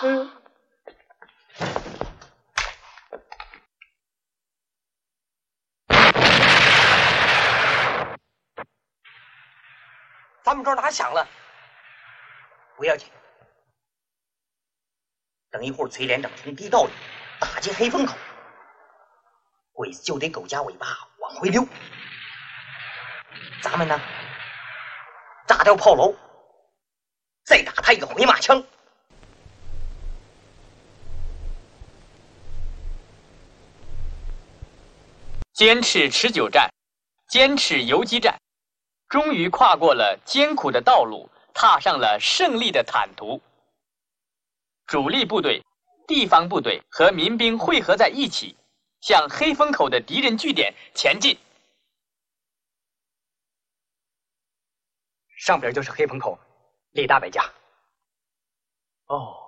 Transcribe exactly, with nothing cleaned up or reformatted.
嗯。 咱们这儿打响了，不要紧。等一会儿，崔连长从地道里打进黑风口，鬼子就得狗夹尾巴往回溜。咱们呢，炸掉炮楼，再打他一个回马枪。 坚持持久战，坚持游击战。终于跨过了艰苦的道路，踏上了胜利的坦途。主力部队、地方部队和民兵汇合在一起，向黑风口的敌人据点前进。 上边就是黑风口，李大摆家。 哦。